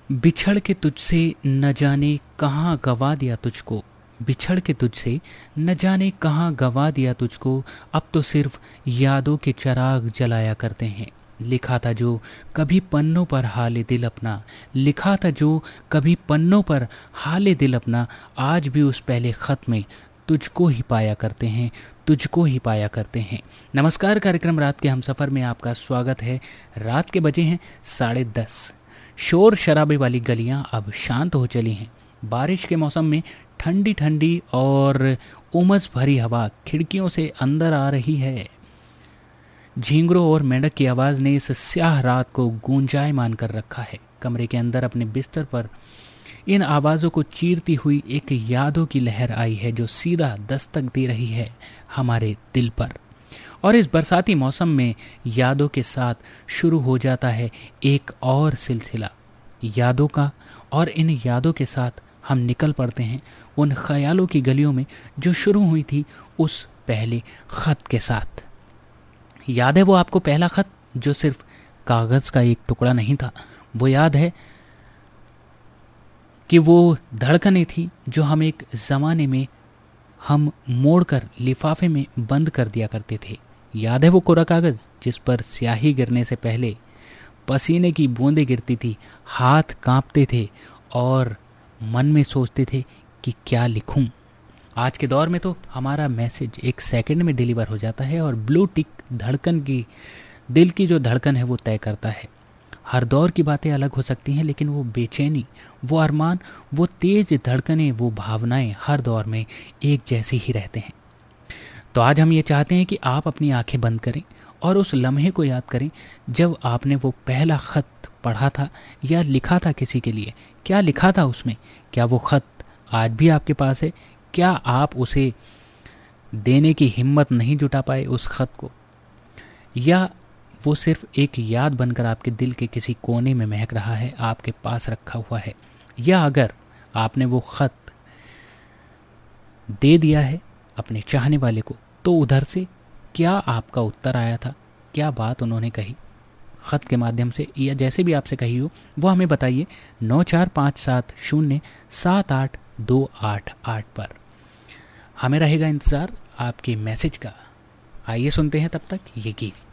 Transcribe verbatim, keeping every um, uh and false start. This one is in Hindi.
बिछड़ के तुझसे न जाने कहाँ गवा दिया तुझको, बिछड़ के तुझसे न जाने कहाँ गवा दिया तुझको, अब तो सिर्फ यादों के चिराग जलाया करते हैं। लिखा था जो कभी पन्नों पर हाले दिल अपना, लिखा था जो कभी पन्नों पर हाले दिल अपना, आज भी उस पहले खत में तुझको ही पाया करते हैं, तुझको ही पाया करते हैं। नमस्कार, कार्यक्रम रात के हम सफ़र में आपका स्वागत है। रात के बजे हैं साढ़े दस। शोर शराबे वाली गलियां अब शांत हो चली हैं। बारिश के मौसम में ठंडी ठंडी और उमस भरी हवा खिड़कियों से अंदर आ रही है। झींगरों और मेंढक की आवाज़ ने इस स्याह रात को गूंजायमान कर रखा है। कमरे के अंदर अपने बिस्तर पर इन आवाज़ों को चीरती हुई एक यादों की लहर आई है जो सीधा दस्तक दे रही है हमारे दिल पर। और इस बरसाती मौसम में यादों के साथ शुरू हो जाता है एक और सिलसिला यादों का, और इन यादों के साथ हम निकल पड़ते हैं उन ख्यालों की गलियों में जो शुरू हुई थी उस पहले खत के साथ। याद है वो आपको पहला खत जो सिर्फ कागज़ का एक टुकड़ा नहीं था? वो याद है कि वो धड़कनें थी जो हम एक ज़माने में हम मोड़कर लिफाफे में बंद कर दिया करते थे। याद है वो कोरा कागज़ जिस पर स्याही गिरने से पहले पसीने की बूंदें गिरती थी, हाथ कांपते थे और मन में सोचते थे कि क्या लिखूं। आज के दौर में तो हमारा मैसेज एक सेकंड में डिलीवर हो जाता है और ब्लू टिक धड़कन की, दिल की जो धड़कन है वो तय करता है। हर दौर की बातें अलग हो सकती हैं, लेकिन वो बेचैनी, वो अरमान, वो तेज धड़कनें, वो भावनाएं हर दौर में एक जैसी ही रहते हैं। तो आज हम ये चाहते हैं कि आप अपनी आंखें बंद करें और उस लम्हे को याद करें जब आपने वो पहला खत पढ़ा था या लिखा था किसी के लिए। क्या लिखा था उसमें? क्या वो खत आज भी आपके पास है? क्या आप उसे देने की हिम्मत नहीं जुटा पाए उस खत को, या वो सिर्फ एक याद बनकर आपके दिल के किसी कोने में महक रहा है, आपके पास रखा हुआ है? या अगर आपने वो खत दे दिया है अपने चाहने वाले को, तो उधर से क्या आपका उत्तर आया था? क्या बात उन्होंने कही खत के माध्यम से, या जैसे भी आपसे कही हो, वो हमें बताइए नौ चार पाँच सात शून्य सात आठ दो आठ आठ पर। हमें रहेगा इंतज़ार आपके मैसेज का। आइए सुनते हैं तब तक ये गीत।